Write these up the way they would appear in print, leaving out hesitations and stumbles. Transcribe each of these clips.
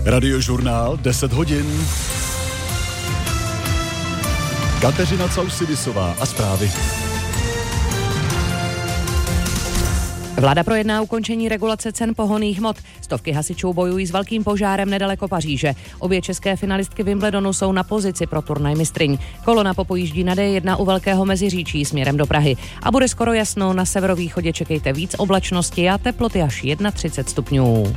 Radiožurnál 10 hodin. Kateřina Causidisová a zprávy. Vláda projedná ukončení regulace cen pohonných hmot. Stovky hasičů bojují s velkým požárem nedaleko Paříže. Obě české finalistky Wimbledonu jsou na pozici pro turnaj mistryň. Kolona popojíždí na D1 u Velkého Meziříčí směrem do Prahy. A bude skoro jasno, na severovýchodě čekejte víc oblačnosti a teploty až 31 stupňů.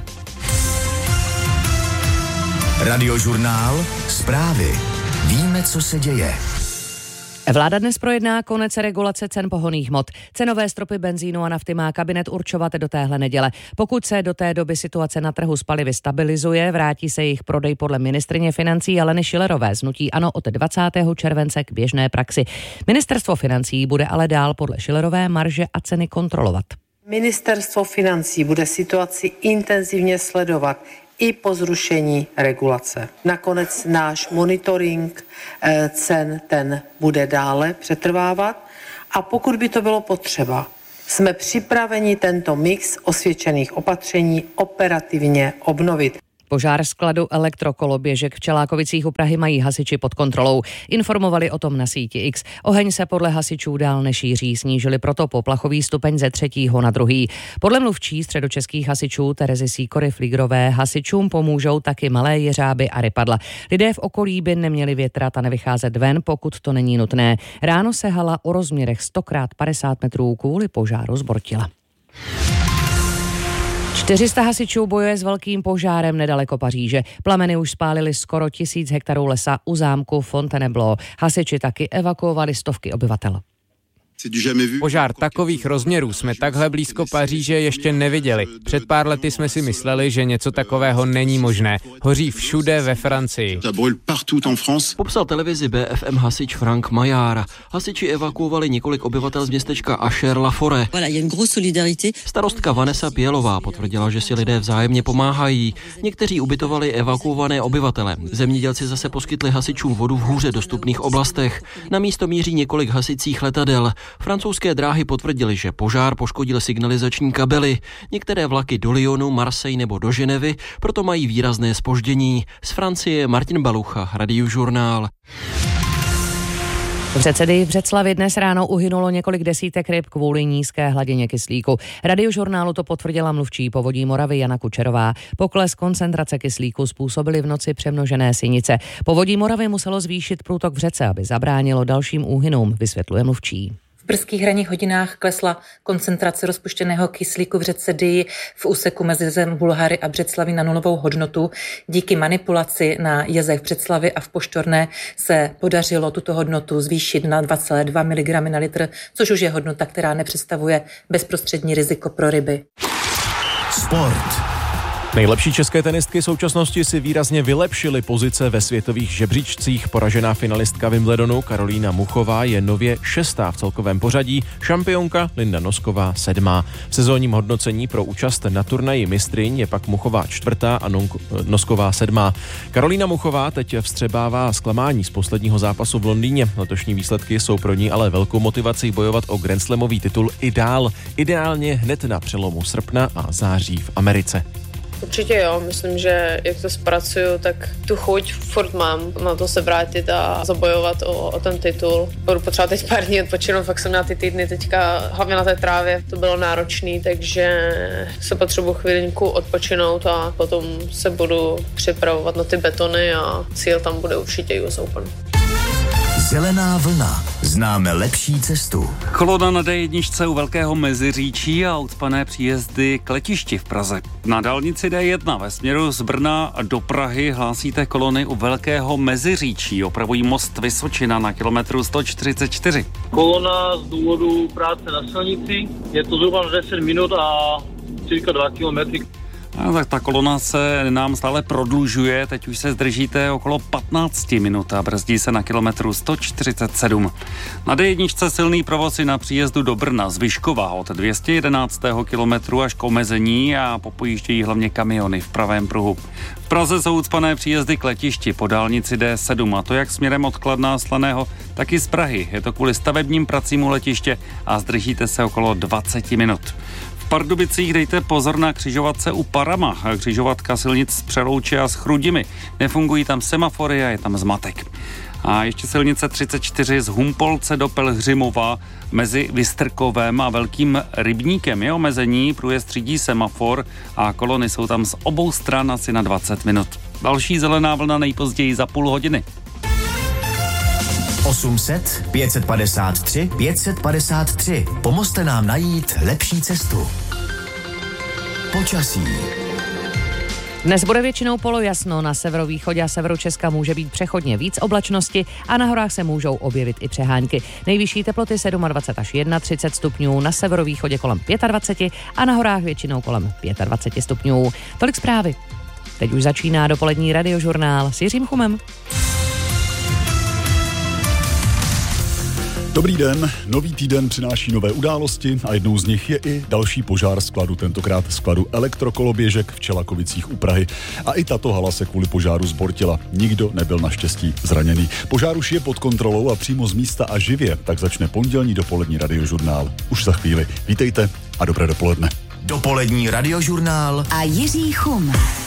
Radiožurnál, zprávy. Víme, co se děje. Vláda dnes projedná konec regulace cen pohonných hmot. Cenové stropy benzínu a nafty má kabinet určovat do téhle neděle. Pokud se do té doby situace na trhu s palivy stabilizuje, vrátí se jejich prodej podle ministryně financí Aleny Schillerové z hnutí ANO od 20. července k běžné praxi. Ministerstvo financí bude ale dál podle Schillerové marže a ceny kontrolovat. Ministerstvo financí bude situaci intenzivně sledovat i po zrušení regulace. Nakonec náš monitoring cen, ten bude dále přetrvávat a pokud by to bylo potřeba, jsme připraveni tento mix osvědčených opatření operativně obnovit. Požár skladu elektrokoloběžek v Čelákovicích u Prahy mají hasiči pod kontrolou. Informovali o tom na síti X. Oheň se podle hasičů dál nešíří, snížili proto poplachový stupeň ze 3. na 2. Podle mluvčí středočeských hasičů Terezy Sýkory-Fligrové hasičům pomůžou taky malé jeřáby a rypadla. Lidé v okolí by neměli větrat a nevycházet ven, pokud to není nutné. Ráno se hala o rozměrech 100x50 metrů kvůli požáru zbortila. 400 hasičů bojuje s velkým požárem nedaleko Paříže. Plameny už spálily skoro 1000 hektarů lesa u zámku Fontainebleau. Hasiči taky evakuovali stovky obyvatel. Požár takových rozměrů jsme takhle blízko Paříže ještě neviděli. Před pár lety jsme si mysleli, že něco takového není možné. Hoří všude ve Francii. Popsal televizi BFM hasič Frank Maillard. Hasiči evakuovali několik obyvatel z městečka Achères-la-Forêt. Starostka Vanessa Pělová potvrdila, že si lidé vzájemně pomáhají. Někteří ubytovali evakuované obyvatele. Zemědělci zase poskytli hasičům vodu v hůře dostupných oblastech. Na místo míří několik hasicích letadel. Francouzské dráhy potvrdily, že požár poškodil signalizační kabely. Některé vlaky do Lyonu, Marseille nebo do Ženevy proto mají výrazné zpoždění. Z Francie Martin Balucha, Radiožurnál. V Řecedi v Břeclavi dnes ráno uhynulo několik desítek ryb kvůli nízké hladině kyslíku. Radiožurnálu to potvrdila mluvčí Povodí Moravy Jana Kučerová. Pokles koncentrace kyslíku způsobily v noci přemnožené sinice. Povodí Moravy muselo zvýšit průtok v řece, aby zabránilo dalším úhynům, vysvětluje mluvčí. V brzkých ranních hodinách klesla koncentrace rozpuštěného kyslíku v řece Dyji v úseku mezi Bulhary a Břeclaví na nulovou hodnotu. Díky manipulaci na jezech v Břeclavi a v Poštorné se podařilo tuto hodnotu zvýšit na 2,2 mg na litr, což už je hodnota, která nepředstavuje bezprostřední riziko pro ryby. Sport. Nejlepší české tenistky současnosti si výrazně vylepšily pozice ve světových žebříčcích. Poražená finalistka Wimbledonu Karolína Muchová je nově 6. v celkovém pořadí, šampionka Linda Nosková 7. V sezónním hodnocení pro účast na turnaji mistryň je pak Muchová 4. a Nosková 7. Karolína Muchová teď vstřebává zklamání z posledního zápasu v Londýně. Letošní výsledky jsou pro ní ale velkou motivací bojovat o grandslamový titul i dál. Ideálně hned na přelomu srpna a září v Americe. Určitě jo, myslím, že jak to zpracuju, tak tu chuť furt mám na to se vrátit a zabojovat o ten titul. Budu potřebovat teď pár dní odpočinout, fakt jsem měla ty týdny teďka, hlavně na té trávě, to bylo náročný, takže se potřebuji chvilinku odpočinout a potom se budu připravovat na ty betony a cíl tam bude určitě US Open. Zelená vlna. Známe lepší cestu. Kolona na D1 u Velkého Meziříčí a ucpané příjezdy k letišti v Praze. Na dálnici D1 ve směru z Brna do Prahy hlásíte kolony u Velkého Meziříčí. Opravují most Vysočina na kilometru 144. Kolona z důvodu práce na silnici. Je to zhruba 10 minut a cirka 2 kilometry. Tak ta kolona se nám stále prodlužuje, teď už se zdržíte okolo 15 minut a brzdí se na kilometru 147. Na D1 silný provoz na příjezdu do Brna z Vyškova od 211. kilometru až k omezení a popojíždějí hlavně kamiony v pravém pruhu. V Praze jsou ucpané příjezdy k letišti po dálnici D7 a to jak směrem od Kladna a Slaného, tak i z Prahy. Je to kvůli stavebním pracím u letiště a zdržíte se okolo 20 minut. V Pardubicích dejte pozor na křižovatce u Parama, křižovatka silnic z Přelouče a s Chrudimi. Nefungují tam semafory a je tam zmatek. A ještě silnice 34 z Humpolce do Pelhřimova mezi Vystrkovem a Velkým Rybníkem je omezení, průjezd třídí semafor a kolony jsou tam z obou stran asi na 20 minut. Další zelená vlna nejpozději za půl hodiny. 800 553 553. Pomozte nám najít lepší cestu. Počasí. Dnes bude většinou polojasno, na severovýchodě a severu Česka může být přechodně víc oblačnosti a na horách se můžou objevit i přehánky. Nejvyšší teploty 27 až 31 stupňů, na severovýchodě kolem 25 a na horách většinou kolem 25 stupňů. Tolik zprávy. Teď už začíná dopolední radiožurnál s Jiřím Chumem. Dobrý den, nový týden přináší nové události a jednou z nich je i další požár skladu, tentokrát skladu elektrokoloběžek v Čelakovicích u Prahy. A i tato hala se kvůli požáru zbortila. Nikdo nebyl naštěstí zraněný. Požár už je pod kontrolou a přímo z místa a živě tak začne pondělní dopolední radiožurnál. Už za chvíli. Vítejte a dobré dopoledne. Dopolední radiožurnál a Jiří Chum.